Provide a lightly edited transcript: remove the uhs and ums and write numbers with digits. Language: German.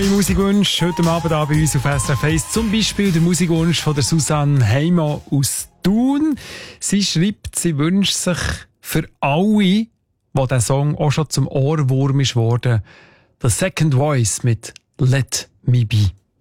neue Musikwünsche heute Abend bei uns auf SRF 1. Zum Beispiel der Musikwunsch von der Susanne Heimann aus Thun. Sie schreibt, sie wünscht sich für alle, wo der Song auch schon zum Ohrwurm ist worden, The Second Voice mit Let Me Be.